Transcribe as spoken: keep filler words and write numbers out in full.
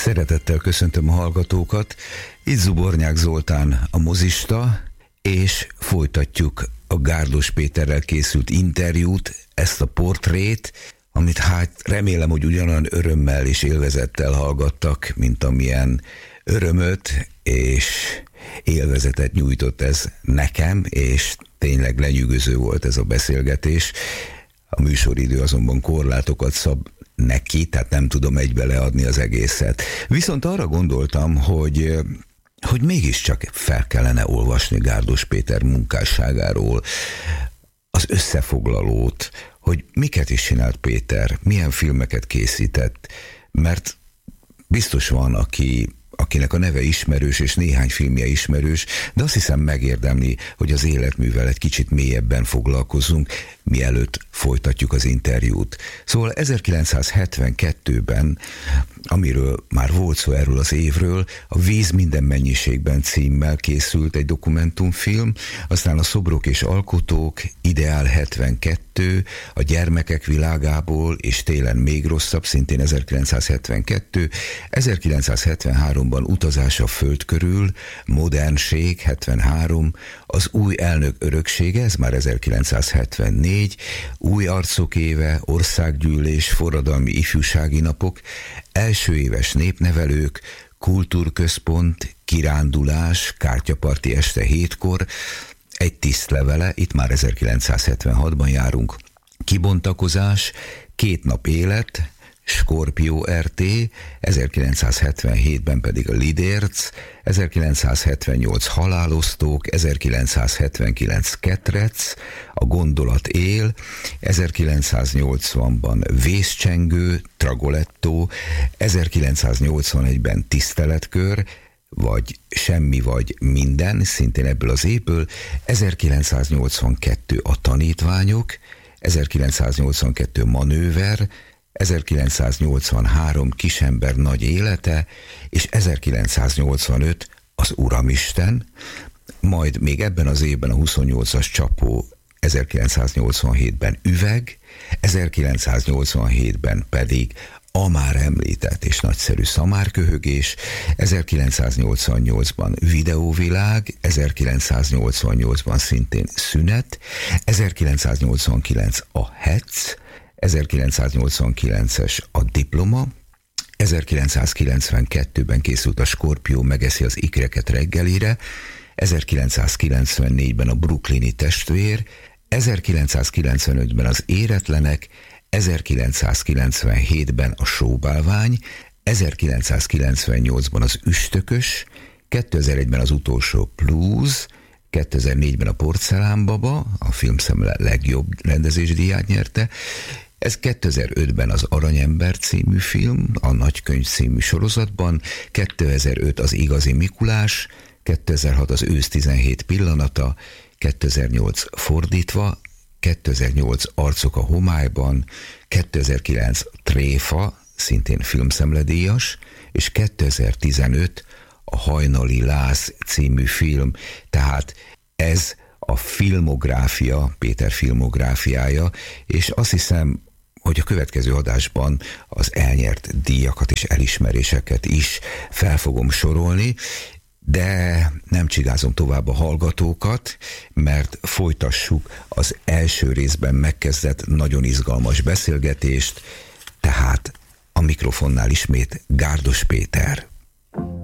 Szeretettel köszöntöm a hallgatókat, itt Zubornyák Zoltán a mozista, és folytatjuk a Gárdos Péterrel készült interjút, ezt a portrét, amit hát remélem, hogy ugyanolyan örömmel és élvezettel hallgattak, mint amilyen örömöt és élvezetet nyújtott ez nekem, és tényleg lenyűgöző volt ez a beszélgetés. A műsoridő azonban korlátokat szab neki, tehát nem tudom egybe leadni az egészet. Viszont arra gondoltam, hogy, hogy mégiscsak fel kellene olvasni Gárdos Péter munkásságáról az összefoglalót, hogy miket is csinált Péter, milyen filmeket készített, mert biztos van, aki akinek a neve ismerős, és néhány filmje ismerős, de azt hiszem megérdemli, hogy az életművel egy kicsit mélyebben foglalkozzunk, mielőtt folytatjuk az interjút. Szóval ezerkilencszázhetvenkettőben, amiről már volt szó erről az évről, a Víz minden mennyiségben címmel készült egy dokumentumfilm, aztán a Szobrok és alkotók, Ideál hetvenkettő, a Gyermekek világából, és Télen még rosszabb, szintén ezerkilencszázhetvenkettő, ezerkilencszázhetvenháromban Utazás a föld körül, Modernség, hetvenhárom, Az új elnök öröksége, ez már ezerkilencszázhetvennégy, Új arcok éve, Országgyűlés, Forradalmi ifjúsági napok, Első éves népnevelők, Kultúrközpont, Kirándulás, Kártyaparti este hétkor, Egy tisztlevele, itt már ezerkilencszázhetvenhatban járunk, Kibontakozás, Két nap élet, Skorpió er té, ezerkilencszázhetvenhétben pedig a Lidérc, ezerkilencszázhetvennyolc Halálosztók, ezerkilencszázhetvenkilenc Ketrec, A gondolat él, ezerkilencszáznyolcvanban Vészcsengő, Tragoletto, ezerkilencszáznyolcvanegyben Tiszteletkör, vagy Semmi vagy minden, szintén ebből az évből, ezerkilencszáznyolcvankettő A tanítványok, ezerkilencszáznyolcvankettő Manőver, ezerkilencszáznyolcvanhárom Kisember nagy élete, és ezerkilencszáznyolcvanöt Az Uramisten, majd még ebben az évben a huszonnyolcas Csapó, ezerkilencszáznyolcvanhétben Üveg, ezerkilencszáznyolcvanhétben pedig a már említett és nagyszerű Szamárköhögés, ezerkilencszáznyolcvannyolcban Videóvilág, ezerkilencszáznyolcvannyolcban szintén Szünet, ezerkilencszáznyolcvankilenc A Hetz, ezerkilencszáznyolcvankilences A diploma, ezerkilencszázkilencvenkettőben készült a Skorpió megeszi az ikreket reggelire, ezerkilencszázkilencvennégyben a Brooklyni testvér, ezerkilencszázkilencvenötben az Éretlenek, ezerkilencszázkilencvenhétben a Sóbálvány, ezerkilencszázkilencvennyolcban az Üstökös, kétezer-egyben az Utolsó Blues, kétezer-négyben a Porcelánbaba, a Filmszemle legjobb rendezésdíját nyerte, ez kétezer-ötben az Aranyember című film, a Nagykönyv című sorozatban, kétezer-öt az Igazi Mikulás, kétezer-hat az Ősz tizenhét pillanata, kétezer-nyolc Fordítva, kétezer-nyolc Arcok a homályban, kétezer-kilenc Tréfa, szintén filmszemledíjas, és kétezer-tizenöt a Hajnali Láz című film, tehát ez a filmográfia, Péter filmográfiája, és azt hiszem, hogy a következő adásban az elnyert díjakat és elismeréseket is fel fogom sorolni, de nem csigázom tovább a hallgatókat, mert folytassuk az első részben megkezdett nagyon izgalmas beszélgetést, tehát a mikrofonnál ismét Gárdos Péter.